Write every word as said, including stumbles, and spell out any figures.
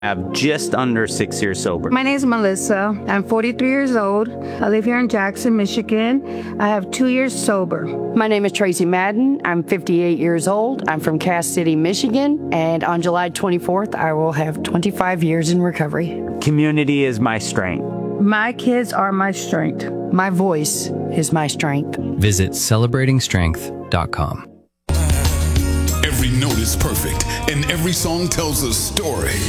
I'm just under six years sober. My name is Melissa. I'm forty-three years old. I live here in Jackson, Michigan. I have two years sober. My name is Tracy Madden. I'm fifty-eight years old. I'm from Cass City, Michigan. And on July twenty-fourth, I will have twenty-five years in recovery. Community is my strength. My kids are my strength. My voice is my strength. Visit celebrating strength dot com. Every note is perfect, and every song tells a story.